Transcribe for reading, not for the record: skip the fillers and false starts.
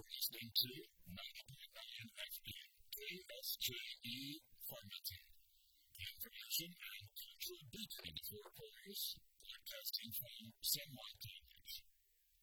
listening to 90.9 FM, KSJE Farmington. The information and cultural beacon of Fort Myers, broadcasting from San Martin.